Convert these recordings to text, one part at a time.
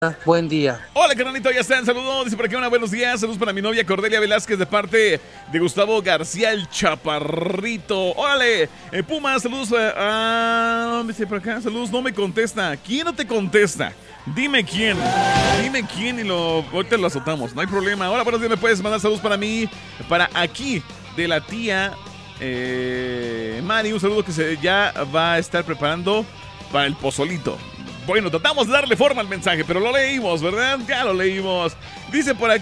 Buen día. Hola, carnalito, ya están. Saludos, dice por aquí buenos días. Saludos para mi novia Cordelia Velázquez de parte de Gustavo García, el chaparrito. Órale, Puma, saludos. Dice por acá, saludos, no me contesta. ¿Quién no te contesta? Dime quién y ahorita lo azotamos, no hay problema. Hola, buenos días, me puedes mandar saludos para mí, para aquí, de la tía Mari. Un saludo que ya va a estar preparando para el pozolito. Bueno, tratamos de darle forma al mensaje, pero lo leímos, ¿verdad? Ya lo leímos. Dice por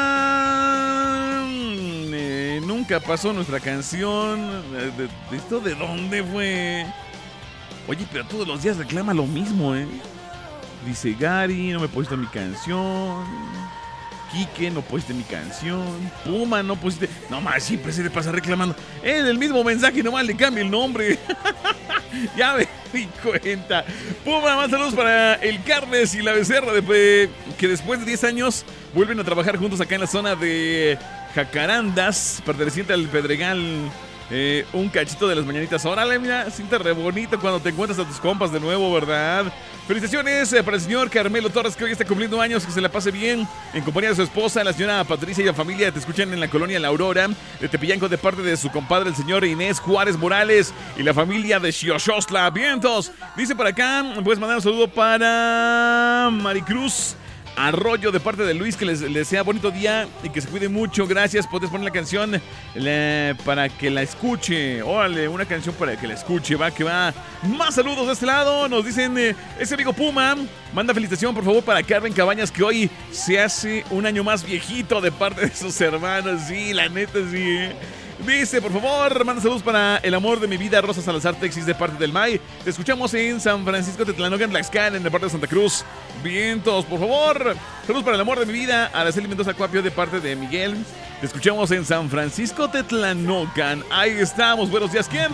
acá... nunca pasó nuestra canción. ¿Esto de dónde fue? Oye, pero todos los días reclama lo mismo, ¿eh? Dice Gary, no me pusiste mi canción. Quique, no pusiste mi canción. Puma, no pusiste... No más, siempre se le pasa reclamando. En el mismo mensaje, nomás le cambia el nombre. Ya me di cuenta. Puma, más saludos para el Carles y la Becerra, que después de 10 años vuelven a trabajar juntos acá en la zona de Jacarandas, perteneciente al Pedregal. Un cachito de las mañanitas. Órale, mira, siente re bonito cuando te encuentras a tus compas de nuevo, ¿verdad? Felicitaciones para el señor Carmelo Torres, que hoy está cumpliendo años, que se la pase bien en compañía de su esposa, la señora Patricia y la familia. Te escuchan en la colonia La Aurora de Tepeyanco de parte de su compadre, el señor Inés Juárez Morales y la familia de Xioxostla. Vientos. Dice por acá, puedes mandar un saludo para Maricruz Arroyo de parte de Luis, que les desea bonito día y que se cuide mucho. Gracias. Puedes poner la canción para que la escuche. Órale, una canción para que la escuche. Va que va. Más saludos de este lado. Nos dicen ese amigo Puma. Manda felicitación por favor para Carmen Cabañas, que hoy se hace un año más viejito de parte de sus hermanos. Sí, la neta sí. Dice, por favor, manda saludos para el amor de mi vida, Rosa Salazar Texis, de parte del MAI. Te escuchamos en San Francisco Tetlanocan, Tlaxcala, de parte de Santa Cruz. Vientos, por favor. Saludos para el amor de mi vida, Araceli Mendoza Cuapio, de parte de Miguel. Te escuchamos en San Francisco Tetlanocan. Ahí estamos. Buenos días, ¿quién?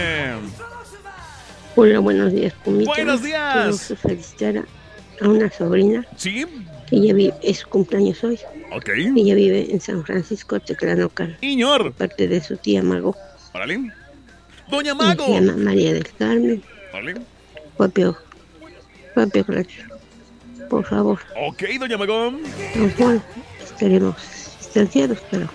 Hola, buenos días, Pumita. Buenos días. Quiero felicitar a una sobrina. Sí. Que ella vive, es su cumpleaños hoy. Ok. Ella vive en San Francisco Tetlanocan. Iñor. Parte de su tía Mago. Órale. Doña Mago. Se llama María del Carmen. Órale. Papio Clacho. Por favor. Ok, doña Mago. Don Juan, estaremos distanciados, pero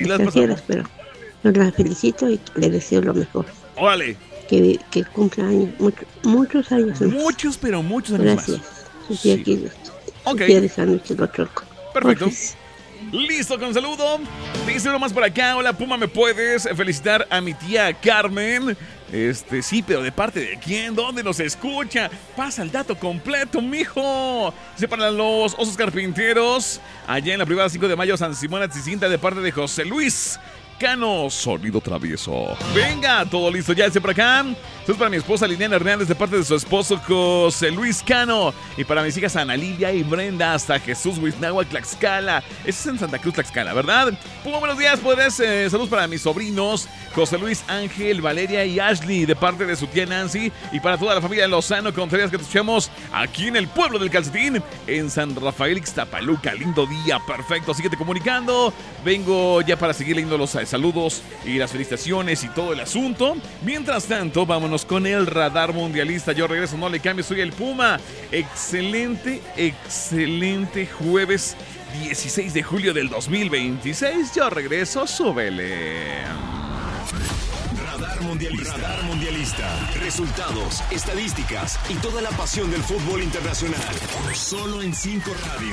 yo la felicito y le deseo lo mejor. Órale. Que cumpla años, muchos años más. Muchos, pero muchos años Gracias. más. Sí. Aquí ok. De sándwich lo troco. Perfecto. Orfis. Listo, con saludo. Dice uno más por acá. Hola, Puma, ¿me puedes felicitar a mi tía Carmen? Sí, pero ¿de parte de quién? ¿Dónde nos escucha? Pasa el dato completo, mijo. Dice para los Osos Carpinteros, allá en la privada 5 de mayo, San Simón Atzicinta, de parte de José Luis Cano, sonido travieso. Venga, todo listo ya, dice por acá. Esto es para mi esposa Liliana Hernández, de parte de su esposo José Luis Cano. Y para mis hijas Ana Lilia y Brenda, hasta Jesús Huiznagua, Tlaxcala. Eso es en Santa Cruz, Tlaxcala, ¿verdad? Puma, buenos días, ¿puedes? Saludos para mis sobrinos José Luis, Ángel, Valeria y Ashley, de parte de su tía Nancy. Y para toda la familia de Lozano Contreras, que te escuchamos aquí en el pueblo del Calcetín, en San Rafael, Ixtapaluca. Lindo día, perfecto. Síguete comunicando. Vengo ya para seguir leyendo los saludos y las felicitaciones y todo el asunto. Mientras tanto, vámonos con el radar mundialista. Yo regreso, no le cambies, soy el Puma. Excelente jueves 16 de julio del 2026. Yo regreso, súbele. Radar Mundialista. Resultados, estadísticas y toda la pasión del fútbol internacional. Solo en 5 Radio.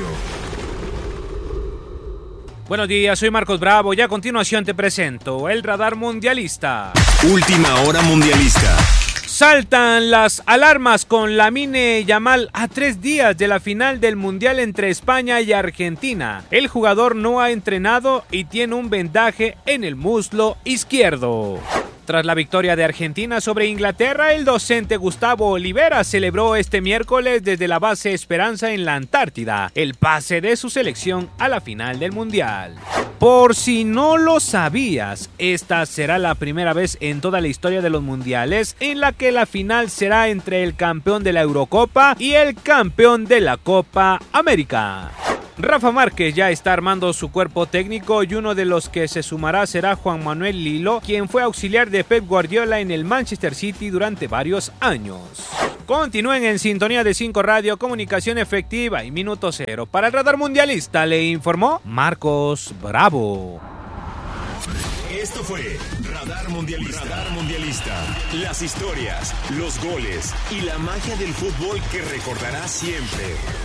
Buenos días, soy Marcos Bravo y a continuación te presento el Radar Mundialista. Última hora mundialista. Saltan las alarmas con Lamine Yamal a 3 días de la final del Mundial entre España y Argentina. El jugador no ha entrenado y tiene un vendaje en el muslo izquierdo. Tras la victoria de Argentina sobre Inglaterra, el docente Gustavo Olivera celebró este miércoles desde la base Esperanza en la Antártida el pase de su selección a la final del Mundial. Por si no lo sabías, esta será la primera vez en toda la historia de los mundiales en la que la final será entre el campeón de la Eurocopa y el campeón de la Copa América. Rafa Márquez ya está armando su cuerpo técnico y uno de los que se sumará será Juan Manuel Lillo, quien fue auxiliar de Pep Guardiola en el Manchester City durante varios años. Continúen en sintonía de 5 Radio, comunicación efectiva y minuto cero. Para el Radar Mundialista le informó Marcos Bravo. Esto fue Radar Mundialista. Radar Mundialista. Las historias, los goles y la magia del fútbol que recordarás siempre.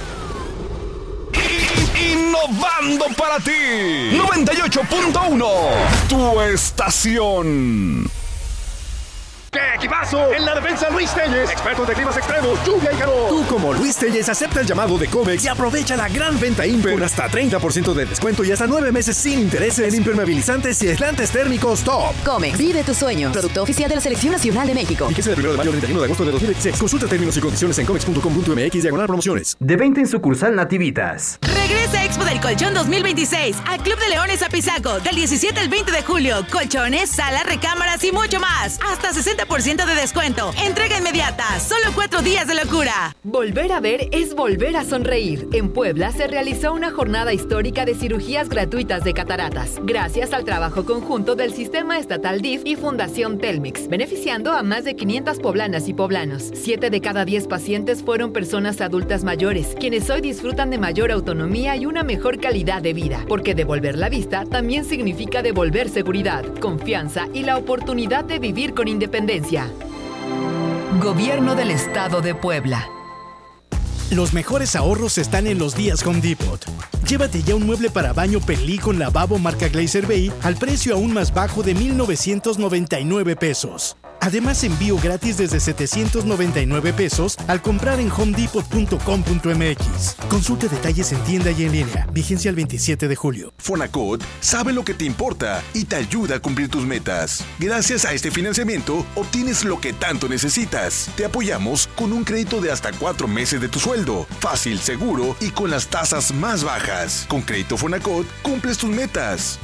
Innovando para ti. 98.1. Tu estación. ¡Qué equipazo! En la defensa, Luis Telles, experto de climas extremos, lluvia y calor. Tú, como Luis Telles, acepta el llamado de Comex y aprovecha la gran venta Imper con hasta 30% de descuento y hasta 9 meses sin intereses en impermeabilizantes y aislantes térmicos top. Comex, vive tus sueños. Producto oficial de la Selección Nacional de México. Fíjese del 1 de mayo al 31 de agosto de 2016. Consulta términos y condiciones en comex.com.mx/promociones. De venta en sucursal Nativitas. Regresa Expo del Colchón 2026 al Club de Leones Apizaco del 17 al 20 de julio. Colchones, salas, recámaras y mucho más. Hasta 60% de descuento. Entrega inmediata. Solo 4 días de locura. Volver a ver es volver a sonreír. En Puebla se realizó una jornada histórica de cirugías gratuitas de cataratas, gracias al trabajo conjunto del Sistema Estatal DIF y Fundación Telmex, beneficiando a más de 500 poblanas y poblanos. 7 de cada 10 pacientes fueron personas adultas mayores, quienes hoy disfrutan de mayor autonomía y una mejor calidad de vida, porque devolver la vista también significa devolver seguridad, confianza y la oportunidad de vivir con independencia. Gobierno del Estado de Puebla. Los mejores ahorros están en los días Home Depot. Llévate ya un mueble para baño Pelí con lavabo marca Glazer Bay al precio aún más bajo de 1,999 pesos. Además, envío gratis desde 799 pesos al comprar en homedepot.com.mx. Consulte detalles en tienda y en línea. Vigencia el 27 de julio. Fonacot sabe lo que te importa y te ayuda a cumplir tus metas. Gracias a este financiamiento, obtienes lo que tanto necesitas. Te apoyamos con un crédito de hasta 4 meses de tu sueldo. Fácil, seguro y con las tasas más bajas. Con Crédito Fonacot, cumples tus metas.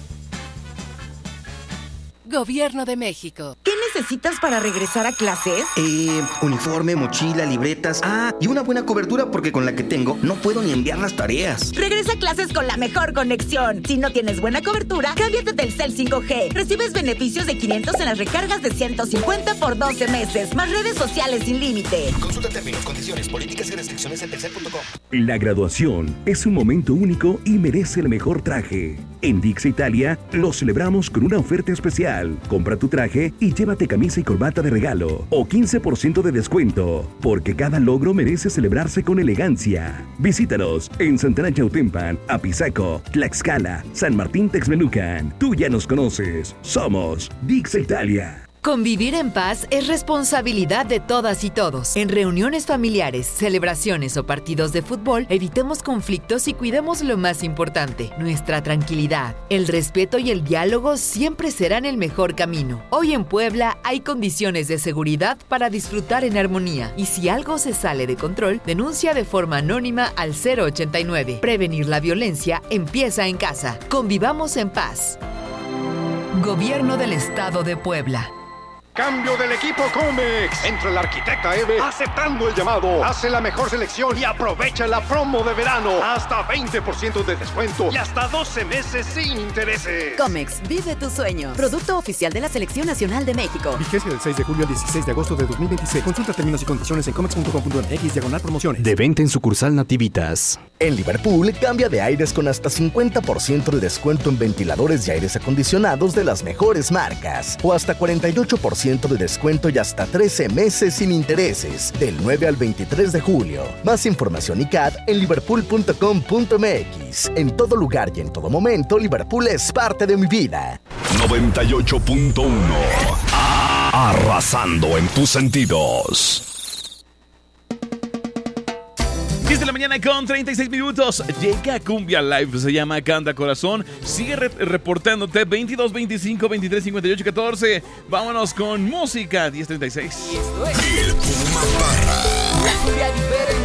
Gobierno de México. ¿Qué necesitas para regresar a clases? Uniforme, mochila, libretas. Y una buena cobertura porque con la que tengo no puedo ni enviar las tareas. Regresa a clases con la mejor conexión. Si no tienes buena cobertura, cámbiate del Telcel 5G. Recibes beneficios de 500 en las recargas de 150 por 12 meses, más redes sociales sin límite. Consulta términos, condiciones, políticas y restricciones en telcel.com. La graduación es un momento único y merece el mejor traje. En Dix Italia lo celebramos con una oferta especial. Compra tu traje y llévate camisa y corbata de regalo o 15% de descuento, porque cada logro merece celebrarse con elegancia. Visítanos en Santana Chautempan, Apizaco, Tlaxcala, San Martín Texmelucan. Tú ya nos conoces. Somos Dix Italia. Convivir en paz es responsabilidad de todas y todos. En reuniones familiares, celebraciones o partidos de fútbol, evitemos conflictos y cuidemos lo más importante, nuestra tranquilidad. El respeto y el diálogo siempre serán el mejor camino. Hoy en Puebla hay condiciones de seguridad para disfrutar en armonía. Y si algo se sale de control, denuncia de forma anónima al 089. Prevenir la violencia empieza en casa. Convivamos en paz. Gobierno del Estado de Puebla. Cambio del equipo Comex. Entra la arquitecta Eve aceptando el llamado. Hace la mejor selección y aprovecha la promo de verano. Hasta 20% de descuento y hasta 12 meses sin intereses. Comex, vive tu sueño. Producto oficial de la Selección Nacional de México. Vigencia del 6 de julio al 16 de agosto de 2026. Consulta términos y condiciones en comex.com.mx/promociones. De venta en sucursal Nativitas. En Liverpool, cambia de aires con hasta 50% de descuento en ventiladores y aires acondicionados de las mejores marcas. O hasta 48% de descuento y hasta 13 meses sin intereses. Del 9 al 23 de julio. Más información y CAD en liverpool.com.mx. En todo lugar y en todo momento, Liverpool es parte de mi vida. 98.1. Arrasando en tus sentidos. 10 de la mañana con 36 minutos. Llega Cumbia Live, se llama Canta Corazón. Sigue reportándote 22 25 23 58 14. Vámonos con música 10:36. El Puma Parra. La cumbia diferente.